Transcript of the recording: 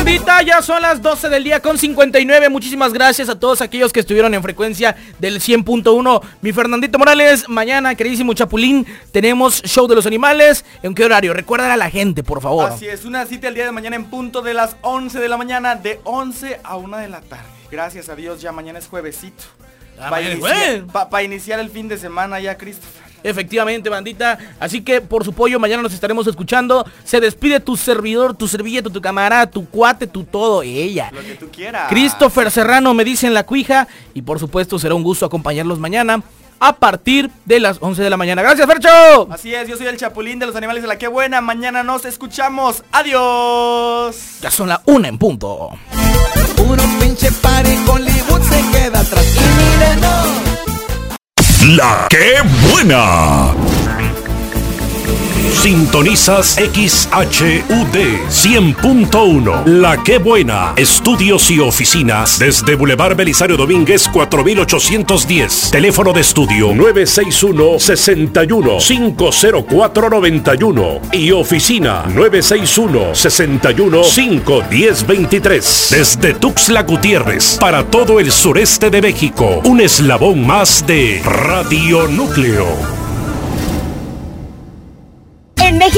Bandita, ya son las 12 del día con 59. Muchísimas gracias a todos aquellos que estuvieron en frecuencia del 100.1. Mi Fernandito Morales, mañana, queridísimo Chapulín, tenemos Show de los Animales. ¿En qué horario? Recuerda a la gente, por favor. Así es, una cita el día de mañana en punto de las 11 de la mañana, de 11 a 1 de la tarde. Gracias a Dios, ya mañana es juevesito. Para iniciar el fin de semana ya, Christopher. Efectivamente, bandita, así que por su pollo mañana nos estaremos escuchando. Se despide tu servidor, tu servilleta, tu camarada, tu cuate, tu todo, ella. Lo que tú quieras. Christopher Serrano, me dicen la cuija. Y por supuesto será un gusto acompañarlos mañana a partir de las 11 de la mañana. ¡Gracias, Fercho! Así es, yo soy el Chapulín de los Animales de la Qué Buena. Mañana nos escuchamos. ¡Adiós! Ya son la 1 en punto. Puro pinche party, Hollywood se queda atrás. Y miren, no. La Qué Buena. Sintonizas XHUD 100.1. La Qué Buena. Estudios y oficinas desde Boulevard Belisario Domínguez 4810. Teléfono de estudio 961-61-50491 y oficina 961-61-51023. Desde Tuxtla Gutiérrez para todo el sureste de México. Un eslabón más de Radio Núcleo.